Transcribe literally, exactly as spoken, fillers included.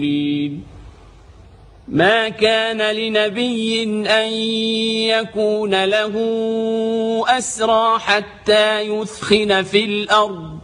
ما كان لنبي أن يكون له أسرى حتى يثخن في الأرض